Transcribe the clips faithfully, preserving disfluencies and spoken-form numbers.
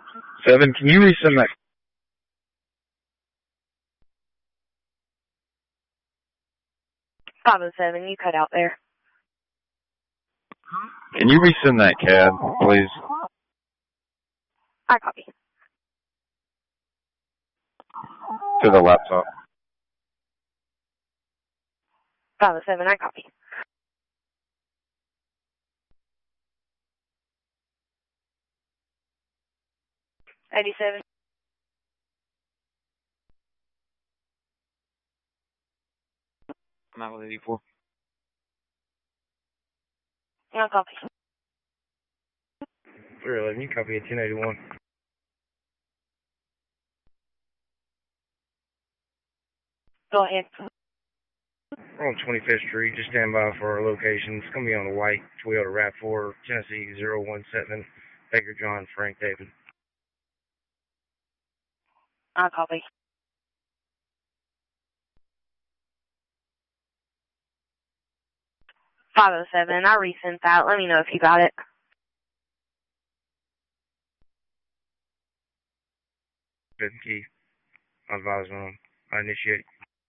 Seven, can you resend that? five oh seven, you cut out there. Can you resend that C A D, please? I copy. To the laptop. five oh seven, I copy. eighty-seven. I'm out with eighty-four. I copy. three eleven, you copy at ten eighty-one. Go ahead. We're on twenty-fifth Street. Just stand by for our location. It's going to be on the white Toyota RAV four, Tennessee zero one seven, Baker John, Frank David. I copy. five oh seven, I resent that. Let me know if you got it. Good key. I advise on. I initiate.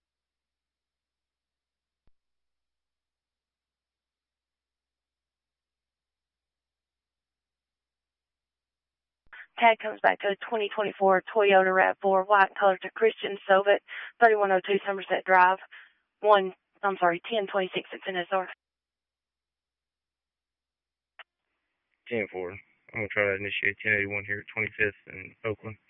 Tag comes back to a twenty twenty-four Toyota RAV four, white color to Christian Soviet, thirty-one oh two Somerset Drive, one, I'm sorry, ten twenty-six at N S R. ten four. I'm going to try to initiate ten eighty-one here at twenty-fifth in Oakland.